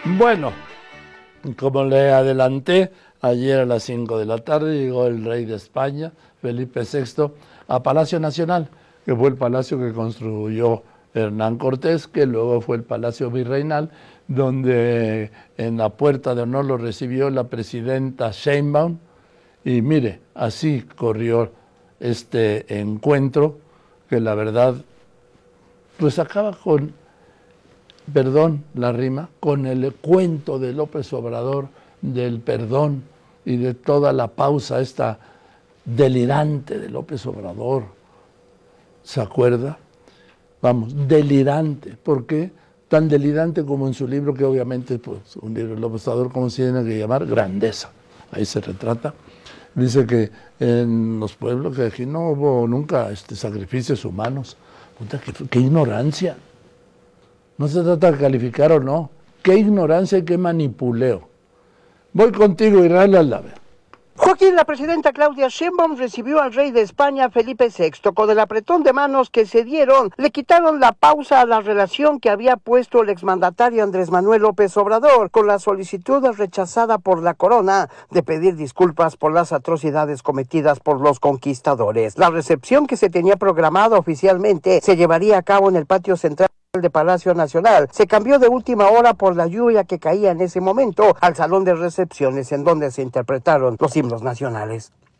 Bueno, como le adelanté, ayer a las 5 de la tarde llegó el rey de España, Felipe VI, a Palacio Nacional, que fue el palacio que construyó Hernán Cortés, que luego fue el Palacio Virreinal, donde en la puerta de honor lo recibió la presidenta Sheinbaum. Y mire, así corrió este encuentro, que la verdad, pues acaba con, perdón la rima, con el cuento de López Obrador del perdón y de toda la pausa esta delirante de López Obrador. ¿Se acuerda? Vamos, delirante. ¿Por qué? Tan delirante como en su libro, que obviamente, pues, un libro de López Obrador, como se tiene que llamar, Grandeza. Ahí se retrata. Dice que en los pueblos, que aquí no hubo nunca sacrificios humanos. Puta, qué ignorancia. No se trata de calificar o no. Qué ignorancia y qué manipuleo. Voy contigo, Israel Aldave. Joaquín, la presidenta Claudia Sheinbaum recibió al rey de España, Felipe VI. Con el apretón de manos que se dieron, le quitaron la pausa a la relación que había puesto el exmandatario Andrés Manuel López Obrador con la solicitud rechazada por la corona de pedir disculpas por las atrocidades cometidas por los conquistadores. La recepción que se tenía programada oficialmente se llevaría a cabo en el patio central de Palacio Nacional. Se cambió de última hora por la lluvia que caía en ese momento al salón de recepciones, en donde se interpretaron los himnos nacionales.